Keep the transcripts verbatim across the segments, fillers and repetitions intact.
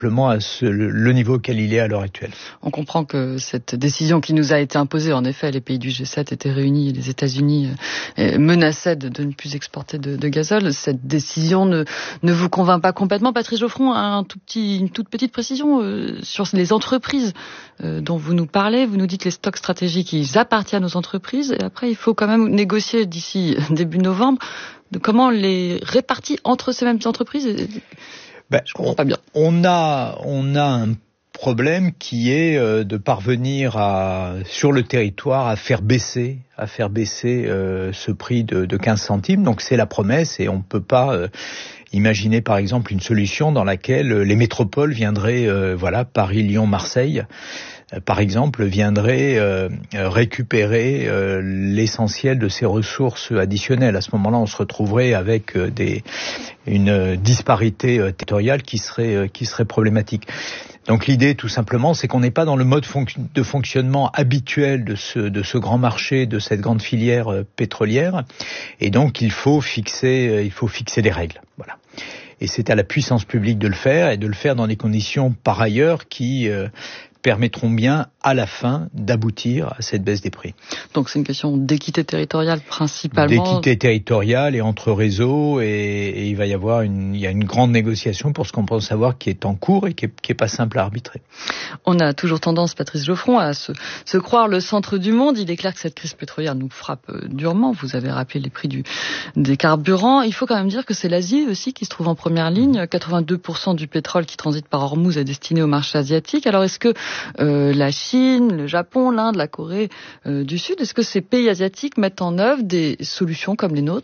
à ce, le niveau auquel il est à l'heure actuelle. On comprend que cette décision qui nous a été imposée, en effet, les pays du G sept étaient réunis et les États-Unis euh, menaçaient de, de ne plus exporter de, de gazole. Cette décision ne, ne vous convainc pas complètement. Patrice Geoffron, un tout petit, une toute petite précision euh, sur les entreprises euh, dont vous nous parlez. Vous nous dites que les stocks stratégiques, ils appartiennent aux entreprises. Et après, il faut quand même négocier d'ici début novembre de comment les répartir entre ces mêmes entreprises. Ben, Je comprends pas bien. On a, on a un problème qui est euh, de parvenir à, sur le territoire, à faire baisser, à faire baisser euh, ce prix de, de quinze centimes. Donc c'est la promesse et on ne peut pas euh, imaginer par exemple une solution dans laquelle les métropoles viendraient, euh, voilà, Paris, Lyon, Marseille, par exemple, viendrait euh, récupérer euh, l'essentiel de ces ressources additionnelles. À ce moment-là, on se retrouverait avec euh, des, une disparité euh, territoriale qui serait, euh, qui serait problématique. Donc l'idée, tout simplement, c'est qu'on n'est pas dans le mode fonc- de fonctionnement habituel de ce, de ce grand marché, de cette grande filière euh, pétrolière, et donc il faut fixer, euh, il faut fixer des règles. Voilà. Et c'est à la puissance publique de le faire, et de le faire dans des conditions, par ailleurs, qui euh, permettront bien, à la fin, d'aboutir à cette baisse des prix. Donc c'est une question d'équité territoriale principalement. D'équité territoriale et entre réseaux, et, et il va y avoir une, il y a une grande négociation pour ce qu'on pense savoir qui est en cours et qui est, qui est pas simple à arbitrer. On a toujours tendance, Patrice Geoffron, à se, se croire le centre du monde. Il est clair que cette crise pétrolière nous frappe durement. Vous avez rappelé les prix du, des carburants. Il faut quand même dire que c'est l'Asie aussi qui se trouve en première ligne. quatre-vingt-deux pour cent du pétrole qui transite par Hormuz est destiné au marché asiatique. Alors est-ce que euh, la Chine, le Japon, l'Inde, la Corée euh, du Sud, est-ce que ces pays asiatiques mettent en œuvre des solutions comme les nôtres ?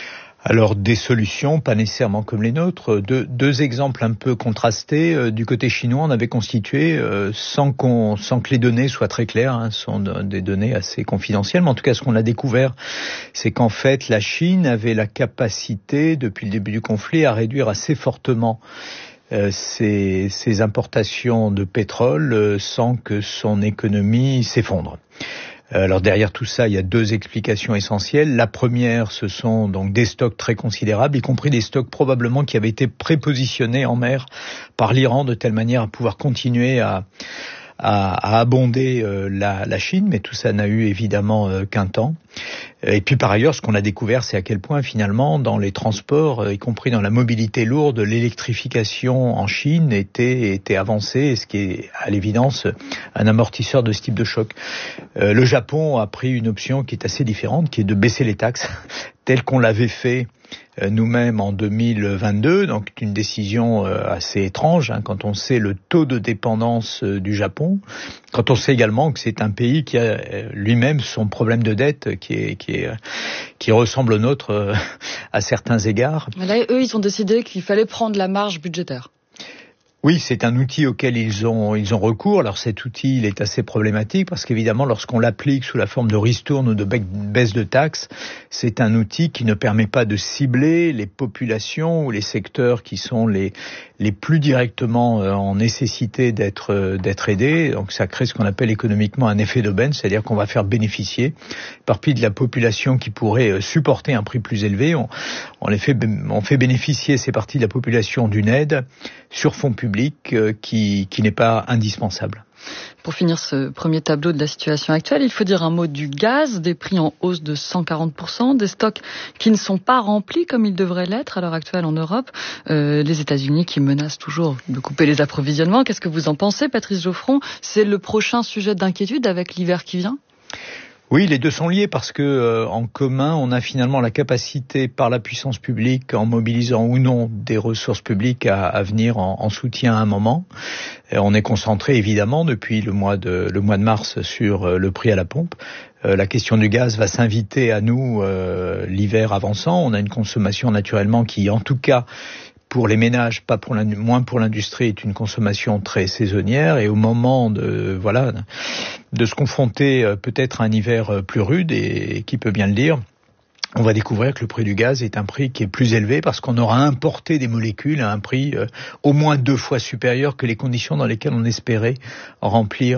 Alors des solutions, pas nécessairement comme les nôtres. Deux, deux exemples un peu contrastés. Euh, du côté chinois, on avait constitué, euh, sans qu'on, sans que les données soient très claires, hein, sont des données assez confidentielles, mais en tout cas ce qu'on a découvert, c'est qu'en fait la Chine avait la capacité, depuis le début du conflit, à réduire assez fortement euh, ses, ses importations de pétrole euh, sans que son économie s'effondre. Alors derrière tout ça, il y a deux explications essentielles. La première, ce sont donc des stocks très considérables, y compris des stocks probablement qui avaient été prépositionnés en mer par l'Iran de telle manière à pouvoir continuer à, à, à abonder euh, la, la Chine, mais tout ça n'a eu évidemment euh, qu'un temps. Et puis par ailleurs, ce qu'on a découvert, c'est à quel point finalement, dans les transports, y compris dans la mobilité lourde, l'électrification en Chine était, était avancée, ce qui est à l'évidence un amortisseur de ce type de choc. Euh, le Japon a pris une option qui est assez différente, qui est de baisser les taxes, telle qu'on l'avait fait euh, nous-mêmes en deux mille vingt-deux, donc une décision euh, assez étrange, hein, quand on sait le taux de dépendance euh, du Japon, quand on sait également que c'est un pays qui a euh, lui-même son problème de dette qui est, qui est, qui ressemble au nôtre euh, à certains égards. Là, eux, ils ont décidé qu'il fallait prendre la marge budgétaire. Oui, c'est un outil auquel ils ont ils ont recours. Alors cet outil, il est assez problématique parce qu'évidemment, lorsqu'on l'applique sous la forme de ristourne ou de baisse de taxes, c'est un outil qui ne permet pas de cibler les populations ou les secteurs qui sont les les plus directement en nécessité d'être d'être aidés. Donc ça crée ce qu'on appelle économiquement un effet d'aubaine, c'est-à-dire qu'on va faire bénéficier par partie de la population qui pourrait supporter un prix plus élevé. On, on les fait on fait bénéficier ces parties de la population d'une aide sur fonds publics euh, qui, qui n'est pas indispensable. Pour finir ce premier tableau de la situation actuelle, il faut dire un mot du gaz, des prix en hausse de cent quarante pour cent, des stocks qui ne sont pas remplis comme ils devraient l'être à l'heure actuelle en Europe, euh, les États-Unis qui menacent toujours de couper les approvisionnements. Qu'est-ce que vous en pensez, Patrice Geoffron ? C'est le prochain sujet d'inquiétude avec l'hiver qui vient ? Oui, les deux sont liés parce que euh, en commun, on a finalement la capacité par la puissance publique, en mobilisant ou non des ressources publiques, à, à venir en, en soutien à un moment. Et on est concentré évidemment depuis le mois de le mois de mars sur euh, le prix à la pompe. Euh, la question du gaz va s'inviter à nous euh, l'hiver avançant. On a une consommation naturellement qui, en tout cas, pour les ménages, pas pour moins pour l'industrie, est une consommation très saisonnière, et au moment de voilà de se confronter peut-être à un hiver plus rude, et qui peut bien le dire, on va découvrir que le prix du gaz est un prix qui est plus élevé parce qu'on aura importé des molécules à un prix euh, au moins deux fois supérieur que les conditions dans lesquelles on espérait remplir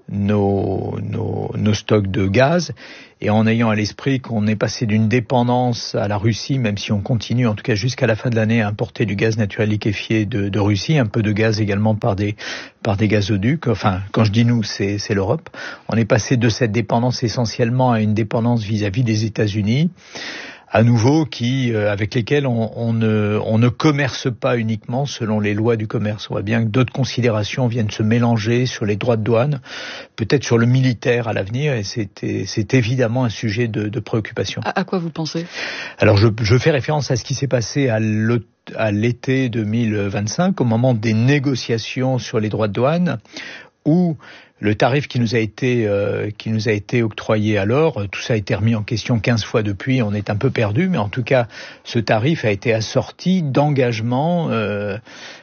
nos, nos, nos stocks de gaz, et en ayant à l'esprit qu'on est passé d'une dépendance à la Russie, même si on continue en tout cas jusqu'à la fin de l'année à importer du gaz naturel liquéfié de, de Russie, un peu de gaz également par des, par des gazoducs, enfin quand je dis nous c'est, c'est l'Europe, on est passé de cette dépendance essentiellement à une dépendance vis-à-vis des États-Unis, à nouveau, qui, euh, avec lesquels on, on, ne, on ne commerce pas uniquement selon les lois du commerce. On voit bien que d'autres considérations viennent se mélanger sur les droits de douane, peut-être sur le militaire à l'avenir, et c'est, c'est évidemment un sujet de, de préoccupation. À, à quoi vous pensez ? Alors, je, je fais référence à ce qui s'est passé à l'automne, à l'été deux mille vingt-cinq, au moment des négociations sur les droits de douane, où le tarif qui nous a été euh, qui nous a été octroyé alors, tout ça a été remis en question quinze fois depuis, on est un peu perdu, mais en tout cas, ce tarif a été assorti d'engagements. Euh,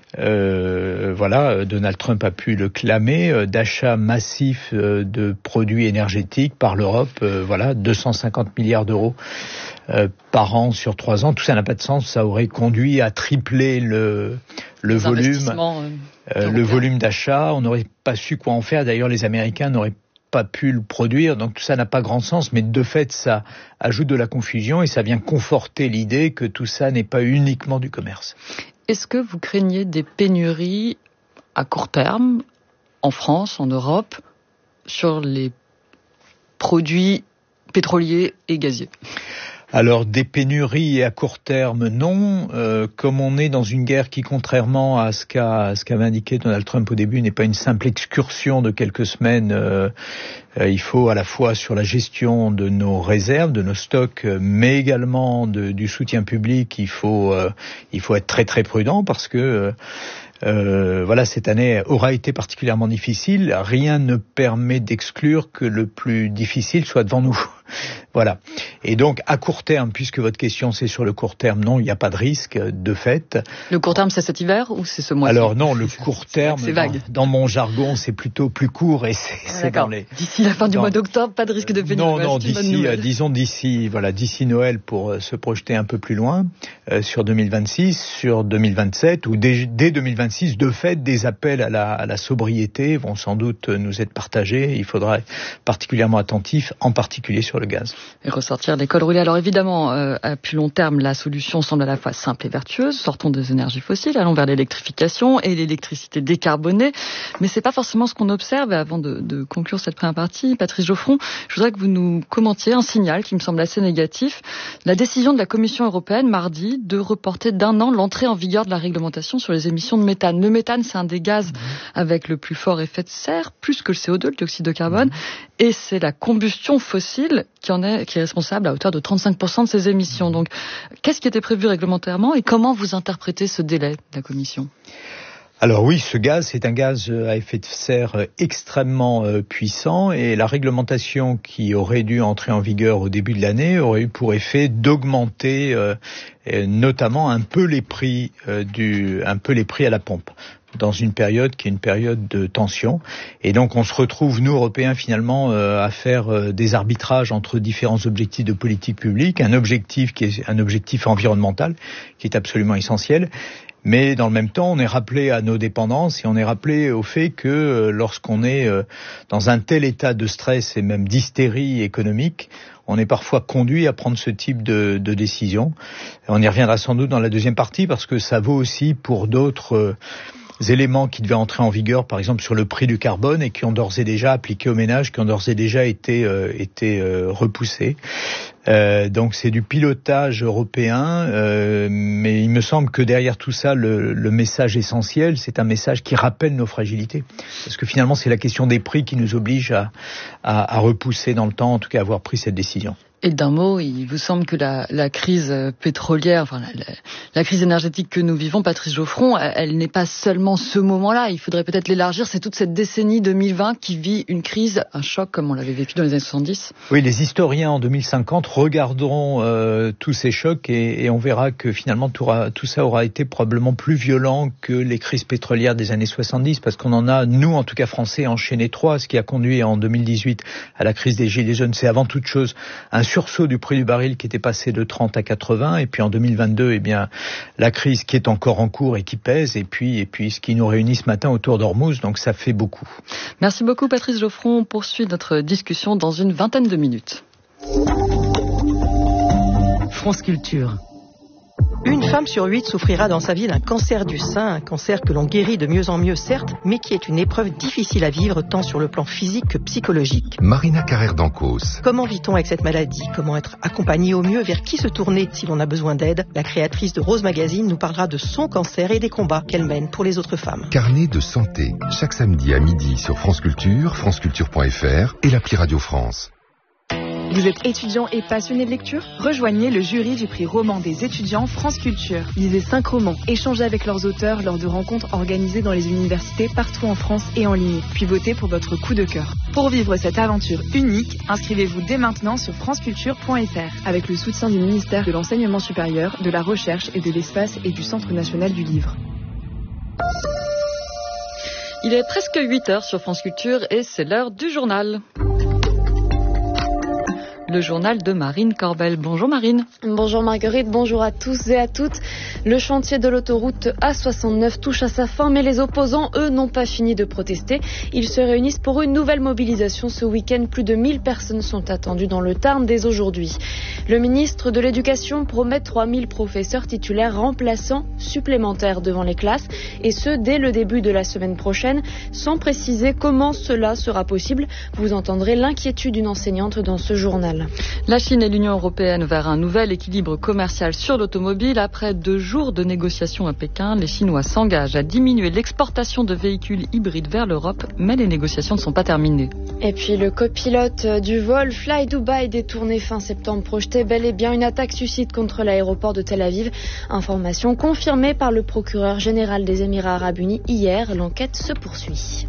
euh, voilà, Donald Trump a pu le clamer, euh, d'achats massifs euh, de produits énergétiques par l'Europe. Euh, voilà, deux cent cinquante milliards d'euros euh, par an sur trois ans. Tout ça n'a pas de sens. Ça aurait conduit à tripler le le Les volume, euh, euh, le volume d'achat. On n'aurait pas su quoi en faire. D'ailleurs, les Américains n'auraient pas pu le produire, donc tout ça n'a pas grand sens, mais de fait, ça ajoute de la confusion et ça vient conforter l'idée que tout ça n'est pas uniquement du commerce. Est-ce que vous craignez des pénuries à court terme, en France, en Europe, sur les produits pétroliers et gaziers ? Alors, des pénuries à court terme, non. Euh, comme on est dans une guerre qui, contrairement à ce qu'a à ce qu'avait indiqué Donald Trump au début, n'est pas une simple excursion de quelques semaines, euh, euh, il faut à la fois sur la gestion de nos réserves, de nos stocks, mais également de, du soutien public, il faut euh, il faut être très très prudent parce que euh, Euh, voilà, cette année aura été particulièrement difficile. Rien ne permet d'exclure que le plus difficile soit devant nous. Voilà. Et donc, à court terme, puisque votre question c'est sur le court terme, non, il n'y a pas de risque, de fait. Le court terme, c'est cet hiver ou c'est ce mois-ci ? Alors non, le court terme, c'est vague. Dans, dans mon jargon, c'est plutôt plus court et c'est, ah, c'est dans les... D'ici la fin du dans... mois d'octobre, pas de risque de pénurie. Non, non, d'ici, euh, disons d'ici, voilà, d'ici Noël pour euh, se projeter un peu plus loin, euh, sur deux mille vingt-six, sur deux mille vingt-sept, ou dès, dès deux mille vingt-six, de fait, des appels à la, à la sobriété vont sans doute nous être partagés. Il faudra être particulièrement attentif, en particulier sur le gaz. Et ressortir les cols roulés. Alors évidemment, euh, à plus long terme, la solution semble à la fois simple et vertueuse. Sortons des énergies fossiles, allons vers l'électrification et l'électricité décarbonée. Mais c'est pas forcément ce qu'on observe. Et avant de, de conclure cette première partie, Patrice Geoffron, je voudrais que vous nous commentiez un signal qui me semble assez négatif. La décision de la Commission européenne, mardi, de reporter d'un an l'entrée en vigueur de la réglementation sur les émissions de méthane. Le méthane, c'est un des gaz avec le plus fort effet de serre, plus que le C O deux, le dioxyde de carbone. Et c'est la combustion fossile qui en est, qui est responsable à hauteur de trente-cinq pour cent de ces émissions. Donc, qu'est-ce qui était prévu réglementairement et comment vous interprétez ce délai de la Commission ? Alors oui, ce gaz, c'est un gaz à effet de serre extrêmement puissant et la réglementation qui aurait dû entrer en vigueur au début de l'année aurait eu pour effet d'augmenter euh, notamment un peu les prix euh, du, un peu les prix à la pompe, dans une période qui est une période de tension. Et donc on se retrouve, nous Européens, finalement euh, à faire euh, des arbitrages entre différents objectifs de politique publique, un objectif qui est un objectif environnemental qui est absolument essentiel. Mais dans le même temps, on est rappelé à nos dépendances et on est rappelé au fait que euh, lorsqu'on est euh, dans un tel état de stress et même d'hystérie économique, on est parfois conduit à prendre ce type de, de décision. Et on y reviendra sans doute dans la deuxième partie parce que ça vaut aussi pour d'autres euh, éléments qui devaient entrer en vigueur, par exemple sur le prix du carbone et qui ont d'ores et déjà appliqué aux ménages, qui ont d'ores et déjà été, euh, été euh, repoussés. Euh, donc c'est du pilotage européen, euh, mais il me semble que derrière tout ça, le, le message essentiel, c'est un message qui rappelle nos fragilités. Parce que finalement, c'est la question des prix qui nous oblige à, à, à repousser dans le temps, en tout cas à avoir pris cette décision. Et d'un mot, il vous semble que la, la crise pétrolière, enfin la, la, la crise énergétique que nous vivons, Patrice Geoffron, elle, elle n'est pas seulement ce moment-là. Il faudrait peut-être l'élargir. C'est toute cette décennie deux mille vingt qui vit une crise, un choc comme on l'avait vécu dans les années soixante-dix. Oui, les historiens en deux mille cinquante regarderont euh, tous ces chocs et, et on verra que finalement tout, aura, tout ça aura été probablement plus violent que les crises pétrolières des années soixante-dix, parce qu'on en a, nous en tout cas français, enchaîné trois. Ce qui a conduit en deux mille dix-huit à la crise des Gilets jaunes, c'est avant toute chose un sursaut du prix du baril qui était passé de trente à quatre-vingts, et puis en deux mille vingt-deux, eh bien, la crise qui est encore en cours et qui pèse, et puis, et puis ce qui nous réunit ce matin autour d'Ormuz, donc ça fait beaucoup. Merci beaucoup Patrice Geoffron, on poursuit notre discussion dans une vingtaine de minutes. France Culture. Une femme sur huit souffrira dans sa vie d'un cancer du sein, un cancer que l'on guérit de mieux en mieux certes, mais qui est une épreuve difficile à vivre tant sur le plan physique que psychologique. Marina Carrère d'Ancos. Comment vit-on avec cette maladie? Comment être accompagné au mieux? Vers qui se tourner si l'on a besoin d'aide? La créatrice de Rose Magazine nous parlera de son cancer et des combats qu'elle mène pour les autres femmes. Carnet de santé, chaque samedi à midi sur France Culture, franceculture point f r et l'appli Radio France. Vous êtes étudiant et passionné de lecture? Rejoignez le jury du prix roman des étudiants France Culture. Lisez cinq romans, échangez avec leurs auteurs lors de rencontres organisées dans les universités partout en France et en ligne, puis votez pour votre coup de cœur. Pour vivre cette aventure unique, inscrivez-vous dès maintenant sur franceculture point f r avec le soutien du ministère de l'Enseignement supérieur, de la Recherche et de l'Espace et du Centre national du livre. Il est presque huit heures sur France Culture et c'est l'heure du journal. Le journal de Marine Corbel. Bonjour Marine. Bonjour Marguerite, bonjour à tous et à toutes. Le chantier de l'autoroute A soixante-neuf touche à sa fin, mais les opposants, eux, n'ont pas fini de protester. Ils se réunissent pour une nouvelle mobilisation ce week-end. Plus de mille personnes sont attendues dans le Tarn dès aujourd'hui. Le ministre de l'Éducation promet trois mille professeurs titulaires remplaçants supplémentaires devant les classes, et ce, dès le début de la semaine prochaine, sans préciser comment cela sera possible. Vous entendrez l'inquiétude d'une enseignante dans ce journal. La Chine et l'Union européenne vers un nouvel équilibre commercial sur l'automobile. Après deux jours de négociations à Pékin, les Chinois s'engagent à diminuer l'exportation de véhicules hybrides vers l'Europe, mais les négociations ne sont pas terminées. Et puis le copilote du vol Fly Dubai détourné fin septembre projetait bel et bien une attaque suicide contre l'aéroport de Tel Aviv. Information confirmée par le procureur général des Émirats Arabes Unis hier. L'enquête se poursuit.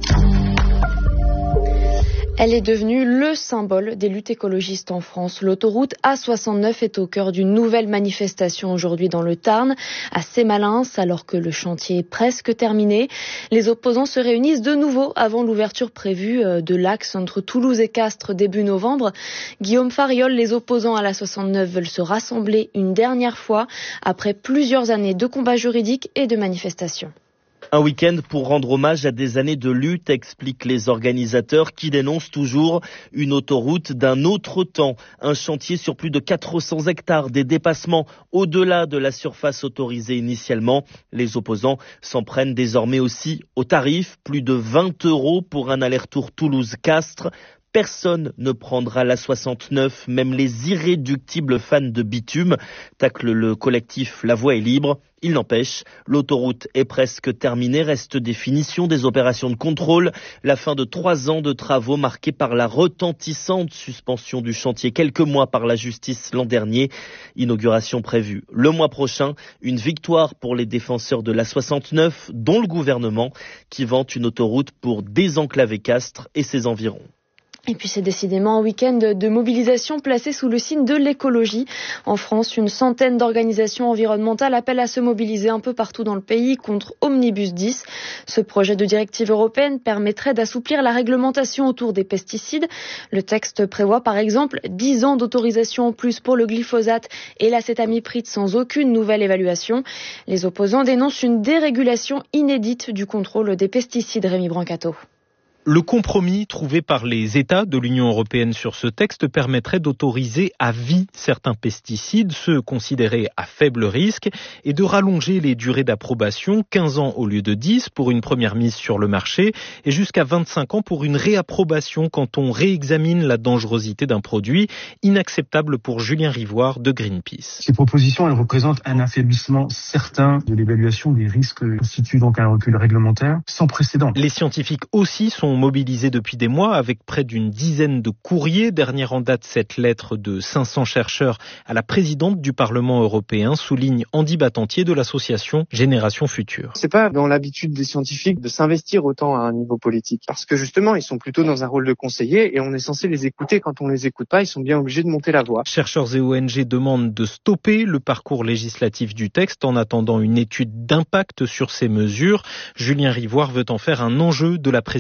Elle est devenue le symbole des luttes écologistes en France. L'autoroute A soixante-neuf est au cœur d'une nouvelle manifestation aujourd'hui dans le Tarn, à Sémalins, alors que le chantier est presque terminé. Les opposants se réunissent de nouveau avant l'ouverture prévue de l'axe entre Toulouse et Castres début novembre. Guillaume Fariol, les opposants à l'A soixante-neuf veulent se rassembler une dernière fois après plusieurs années de combats juridiques et de manifestations. Un week-end pour rendre hommage à des années de lutte, expliquent les organisateurs qui dénoncent toujours une autoroute d'un autre temps. Un chantier sur plus de quatre cents hectares, des dépassements au-delà de la surface autorisée initialement. Les opposants s'en prennent désormais aussi aux tarifs, plus de vingt euros pour un aller-retour Toulouse-Castres. Personne ne prendra l'A soixante-neuf, même les irréductibles fans de bitume, tacle le collectif La Voie est libre. Il n'empêche, l'autoroute est presque terminée, reste des finitions des opérations de contrôle, la fin de trois ans de travaux marqués par la retentissante suspension du chantier quelques mois par la justice l'an dernier. Inauguration prévue le mois prochain, une victoire pour les défenseurs de l'A soixante-neuf, dont le gouvernement, qui vante une autoroute pour désenclaver Castres et ses environs. Et puis c'est décidément un week-end de mobilisation placé sous le signe de l'écologie. En France, une centaine d'organisations environnementales appellent à se mobiliser un peu partout dans le pays contre Omnibus dix. Ce projet de directive européenne permettrait d'assouplir la réglementation autour des pesticides. Le texte prévoit par exemple dix ans d'autorisation en plus pour le glyphosate et l'acétamipride sans aucune nouvelle évaluation. Les opposants dénoncent une dérégulation inédite du contrôle des pesticides. Rémi Brancato. Le compromis trouvé par les États de l'Union européenne sur ce texte permettrait d'autoriser à vie certains pesticides, ceux considérés à faible risque, et de rallonger les durées d'approbation, quinze ans au lieu de dix pour une première mise sur le marché, et jusqu'à vingt-cinq ans pour une réapprobation quand on réexamine la dangerosité d'un produit, inacceptable pour Julien Rivoire de Greenpeace. Ces propositions, elles représentent un affaiblissement certain de l'évaluation des risques, constituent donc un recul réglementaire sans précédent. Les scientifiques aussi sont mobilisés depuis des mois avec près d'une dizaine de courriers. Dernière en date, cette lettre de cinq cents chercheurs à la présidente du Parlement européen, souligne Andy Battantier de l'association Génération Future. C'est pas dans l'habitude des scientifiques de s'investir autant à un niveau politique parce que justement, ils sont plutôt dans un rôle de conseiller et on est censé les écouter. Quand on les écoute pas, ils sont bien obligés de monter la voix. Chercheurs et O N G demandent de stopper le parcours législatif du texte en attendant une étude d'impact sur ces mesures. Julien Rivoire veut en faire un enjeu de la présidentielle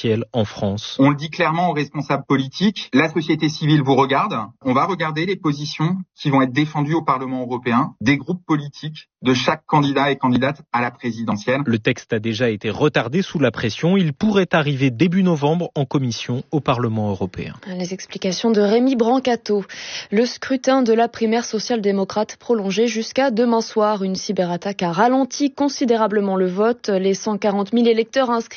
présidentielle en France. On le dit clairement aux responsables politiques, la société civile vous regarde. On va regarder les positions qui vont être défendues au Parlement européen des groupes politiques de chaque candidat et candidate à la présidentielle. Le texte a déjà été retardé sous la pression. Il pourrait arriver début novembre en commission au Parlement européen. Les explications de Rémi Brancato. Le scrutin de la primaire social-démocrate prolongé jusqu'à demain soir. Une cyberattaque a ralenti considérablement le vote. Les cent quarante mille électeurs inscrits